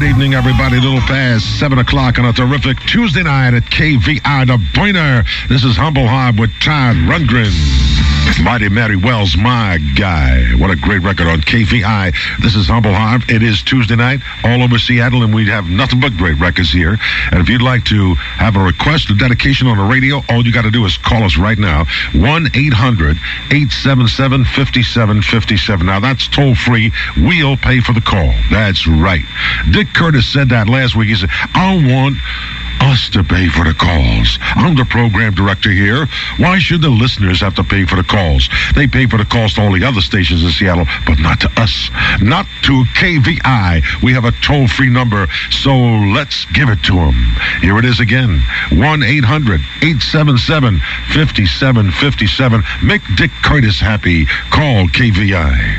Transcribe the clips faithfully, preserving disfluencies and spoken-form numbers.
Good evening, everybody. A little past seven o'clock on a terrific Tuesday night at K V I The Pointer. This is Humble Hob with Todd Rundgren. Mighty Mary Wells, my guy. What a great record on K V I. This is Humble Hob. It is Tuesday night all over Seattle, and we have nothing but great records here. And if you'd like to have a request or dedication on the radio, all you got to do is call us right now. one eight hundred eight seven seven five seven five seven. Now, that's toll-free. We'll pay for the call. That's right. Dick Curtis said that last week. He said, I want us to pay for the calls. I'm the program director here. Why should the listeners have to pay for the calls? They pay for the calls to all the other stations in Seattle, but not to us. Not to K V I. We have a toll-free number, so let's give it to them. Here it is again. one eight hundred eight seven seven five seven five seven. Make Dick Curtis happy. Call K V I.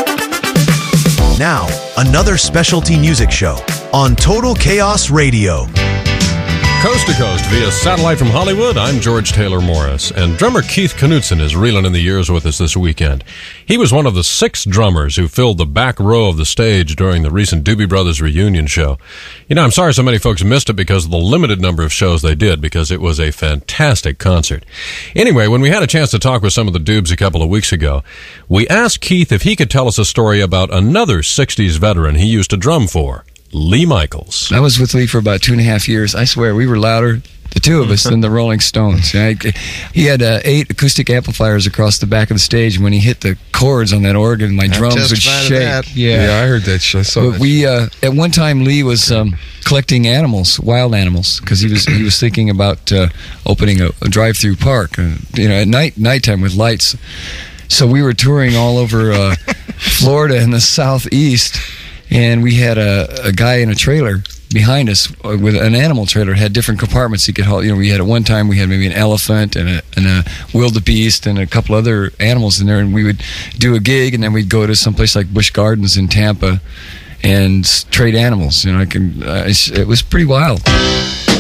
Now, another specialty music show on Total Chaos Radio. Coast to coast via satellite from Hollywood, I'm George Taylor Morris, and drummer Keith Knutson is reeling in the years with us this weekend. He was one of the six drummers who filled the back row of the stage during the recent Doobie Brothers reunion show. You know, I'm sorry so many folks missed it because of the limited number of shows they did, because it was a fantastic concert. Anyway, when we had a chance to talk with some of the Doobs a couple of weeks ago, we asked Keith if he could tell us a story about another sixties veteran he used to drum for, Lee Michaels. I was with Lee for about two and a half years. I swear, we were louder, the two of us, than the Rolling Stones. I, he had uh, eight acoustic amplifiers across the back of the stage, and when he hit the chords on that organ, my drums would shake. Yeah. yeah, I heard that. I saw but that. We uh, at one time, Lee was um, collecting animals, wild animals, because he was he was thinking about uh, opening a, a drive-through park, uh, you know, at night nighttime with lights. So we were touring all over uh, Florida and the southeast. And we had a, a guy in a trailer behind us with an animal trailer. It had different compartments he could hold. You know, we had at one time we had maybe an elephant and a, and a wildebeest and a couple other animals in there. And we would do a gig, and then we'd go to someplace like Busch Gardens in Tampa and trade animals. You know, I can. Uh, it was pretty wild.